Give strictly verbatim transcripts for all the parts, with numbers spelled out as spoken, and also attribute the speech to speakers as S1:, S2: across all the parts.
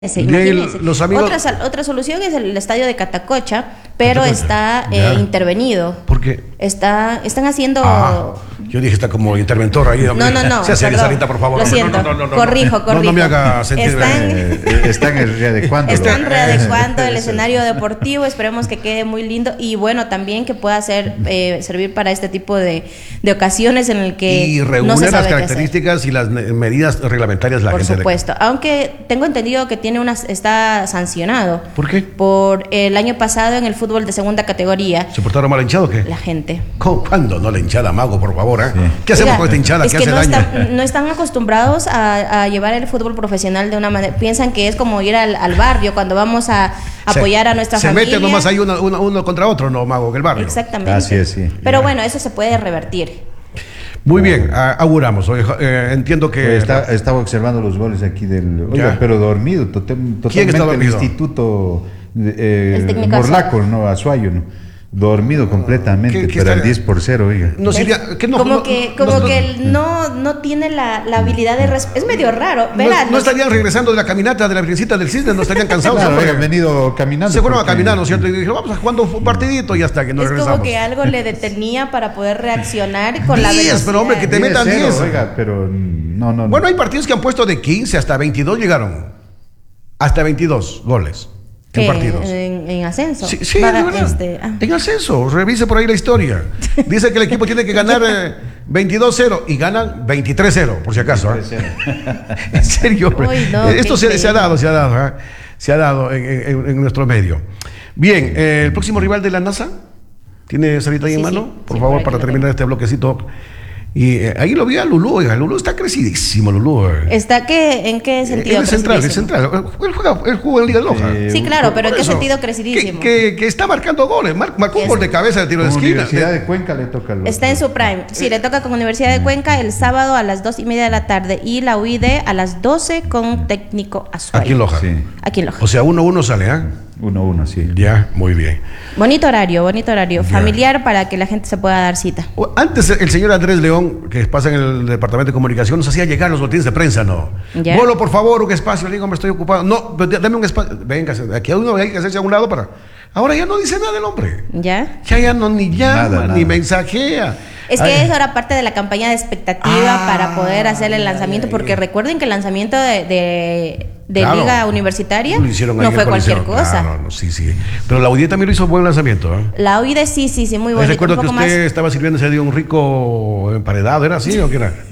S1: Sí, imagínense.
S2: Los amigos...
S1: otra, otra solución es el estadio de Catacocha, pero
S2: Catacocha.
S1: está eh, intervenido.
S2: ¿Por qué?
S1: Está, están haciendo...
S2: Ah, yo dije, está como interventor ahí.
S1: No, no, no.
S2: Se hace Sarita, por favor.
S1: Lo siento.
S2: No, no, no, no,
S1: corrijo,
S2: no,
S1: corrijo.
S2: No, no me haga sentir...
S1: Están,
S3: eh, están readecuando.
S1: Están readecuando el escenario deportivo. Esperemos que quede muy lindo. Y bueno, también que pueda ser, eh, servir para este tipo de, de ocasiones en el que
S2: y reúne
S1: no se sabe
S2: las características y las medidas reglamentarias de la
S1: por
S2: gente.
S1: Por supuesto. Aunque tengo entendido que tiene una... está sancionado.
S2: ¿Por qué?
S1: Por el año pasado en el fútbol de segunda categoría.
S2: ¿Se portaron mal hinchado o qué?
S1: La gente.
S2: ¿Cuándo? No la hinchada, Mago, por favor, ¿eh? Sí. ¿Qué hacemos
S1: Oiga,
S2: con esta hinchada?
S1: Es
S2: ¿Qué
S1: que
S2: hace
S1: no,
S2: daño?
S1: está, no están acostumbrados a, a llevar el fútbol profesional de una manera. Piensan que es como ir al, al barrio cuando vamos a apoyar
S2: se,
S1: a nuestra
S2: se
S1: familia.
S2: Se mete nomás ahí uno, uno, uno contra otro, no, Mago, en el barrio.
S1: Exactamente.
S3: Así es, sí.
S1: Pero
S2: yeah.
S1: bueno, eso se puede revertir.
S2: Muy bien, uh, auguramos. Oye, eh, entiendo que...
S3: Está, estaba observando los goles aquí del... Oiga, pero dormido, total, totalmente.
S2: ¿Quién está dormido?
S3: El instituto eh,
S1: el
S3: Morlaco, ¿no? Azuayo, ¿no? Dormido completamente,
S2: ¿Qué, qué
S3: pero
S2: está...
S3: al diez por cero, oiga.
S2: No, Silvia, ¿qué no,
S1: como
S2: no,
S1: que, como
S2: no,
S1: que él no, no tiene la, la habilidad de... Res... Es medio raro. Verá,
S2: no, no estarían regresando de la caminata de la Virgencita del Cisne, no estarían cansados.
S3: Claro, habían venido caminando.
S2: Se fueron
S3: porque...
S2: a caminar, ¿no es cierto? Y dijeron, vamos a jugando un partidito y hasta que nos
S1: es
S2: regresamos.
S1: Es como que algo le detenía para poder reaccionar con la velocidad.
S2: Pero hombre, que te metan diez.
S3: Oiga, pero no, no,
S2: bueno,
S3: no.
S2: hay partidos que han puesto de quince hasta veintidós llegaron. Hasta veintidós goles. En partidos.
S1: En, en ascenso.
S2: Sí, sí
S1: Para,
S2: de verdad.
S1: Este, ah.
S2: En ascenso. Revise por ahí la historia. Dice que el equipo tiene que ganar eh, veintidós cero y ganan veintitrés cero, por si acaso. ¿eh? En serio.
S1: Uy, no,
S2: esto se, se ha dado, se ha dado. ¿eh? Se ha dado en, en, en nuestro medio. Bien, eh, el próximo rival de la NASA. ¿Tiene Sarita ahí sí, en mano?
S1: Sí,
S2: por
S1: sí,
S2: favor,
S1: por
S2: para terminar este bloquecito. Y eh, ahí lo vi a Lulú, oiga, Lulú está crecidísimo, Lulú. Eh.
S1: ¿Está qué, en qué sentido?
S2: Él es central, es central. Él juega, él jugó en Liga de Loja.
S1: Eh, sí, claro, pero ¿en qué sentido crecidísimo?
S2: Que, que, que está marcando goles, Mar, marcó un gol de cabeza de tiro de esquina.
S3: Universidad de Cuenca le toca. Los...
S1: Está en su prime. Sí, le toca con Universidad de Cuenca el sábado a las dos y media de la tarde y la U I D a las doce con Técnico Azuayo.
S2: Aquí en Loja.
S3: Sí.
S1: Aquí en Loja.
S2: O sea, uno uno sale, ¿ah? ¿eh?
S3: Uno uno, sí.
S2: Ya, muy bien.
S1: Bonito horario, bonito horario. Ya. Familiar para que la gente se pueda dar cita.
S2: Antes el señor Andrés León, que pasa en el Departamento de Comunicación, nos hacía llegar los boletines de prensa, ¿no? ¿Ya? Bolo, por favor, un espacio. Le digo, me estoy ocupado. No, dame un espacio. Venga, aquí uno hay que hacerse a un lado para... Ahora ya no dice nada el hombre.
S1: ¿Ya?
S2: Ya, ya no ni llama,
S3: nada, nada.
S2: ni mensajea.
S1: Es que ay. Eso era parte de la campaña de expectativa ah, para poder hacer el lanzamiento, ay, porque ay. recuerden que el lanzamiento de, de, de claro. Liga Universitaria no fue cualquier cosa.
S2: Claro, no, sí, sí. Pero la U I D también lo hizo buen lanzamiento, ¿eh?
S1: La U I D sí, sí, sí, muy bonito.
S2: Recuerdo que usted más... estaba sirviéndose de un rico emparedado, ¿era así o qué era?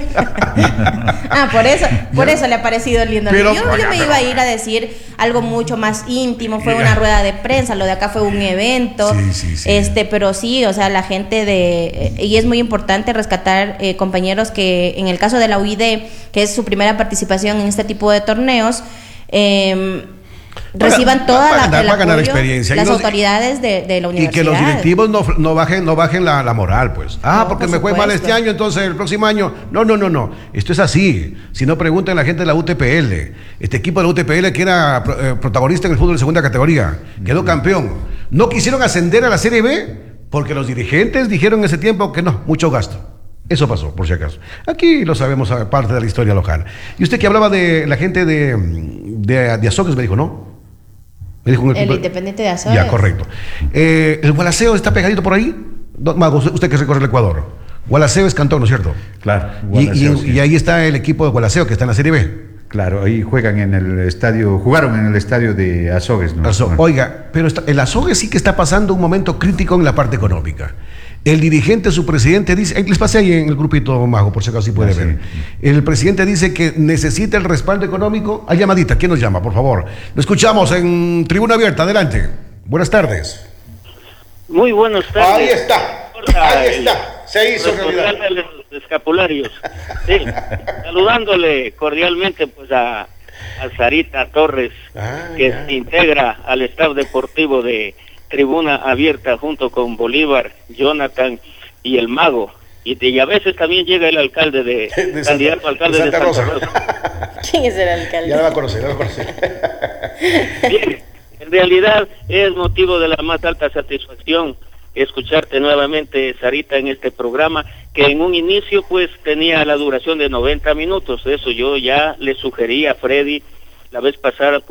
S1: ah, por eso, por eso le ha parecido lindo.
S2: Pero,
S1: yo,
S2: oiga,
S1: yo me
S2: pero...
S1: iba a ir a decir algo mucho más íntimo, fue una rueda de prensa, lo de acá fue un evento,
S2: sí, sí, sí.
S1: este, pero sí, o sea, la gente de, y es muy importante rescatar eh, compañeros que en el caso de la U I D, que es su primera participación en este tipo de torneos, eh, reciban
S2: va,
S1: toda
S2: va, va,
S1: la, el
S2: va a ganar
S1: apoyo,
S2: experiencia.
S1: las
S2: los,
S1: autoridades de, de la universidad.
S2: Y que los directivos no, no bajen, no bajen la, la moral, pues. Ah,
S1: no,
S2: porque
S1: por
S2: me fue mal este año, entonces el próximo año. No, no, no, no. Esto es así. Si no, pregunten a la gente de la U T P L. Este equipo de la U T P L que era eh, protagonista en el fútbol de segunda categoría, quedó campeón. No quisieron ascender a la Serie B porque los dirigentes dijeron en ese tiempo que no, mucho gasto. Eso pasó, por si acaso. Aquí lo sabemos, parte de la historia local. Y usted que hablaba de la gente de, de, de Azogues, me dijo, ¿no? Me dijo un
S1: el equipo... Independiente de Azogues.
S2: Ya, correcto. Eh, ¿El Gualaceo está pegadito por ahí? Mago, usted que recorre el Ecuador. Gualaceo es Cantón, ¿no es cierto?
S3: Claro.
S2: Gualaceo, y, y, sí. y ahí está el equipo de Gualaceo, que está en la Serie B.
S3: Claro, ahí juegan en el estadio, jugaron en el estadio de Azogues, ¿no?
S2: Azo, oiga, pero está, el Azogues sí que está pasando un momento crítico en la parte económica. El dirigente, su presidente dice, les pasé ahí en el grupito, Mago, por si acaso sí puede ah, ver. Sí. El presidente dice que necesita el respaldo económico. Hay llamadita, ¿quién nos llama, por favor? Lo escuchamos en Tribuna Abierta, adelante. Buenas tardes.
S4: Muy buenas tardes.
S2: Ahí está, ahí está, se hizo realidad.
S4: De los escapularios. Sí, saludándole cordialmente pues a, a Sarita Torres, ah, que ya. se integra al staff deportivo de Tribuna Abierta junto con Bolívar, Jonathan y el Mago. Y, y a veces también llega el alcalde de, de candidato Santa, alcalde de Santa, de Santa Rosa.
S1: Rosa. ¿Quién es el alcalde?
S2: Ya lo va a conocer, ya lo va a conocer.
S4: Bien, en realidad es motivo de la más alta satisfacción escucharte nuevamente, Sarita, en este programa, que en un inicio pues tenía la duración de noventa minutos. Eso yo ya le sugerí a Freddy la vez pasada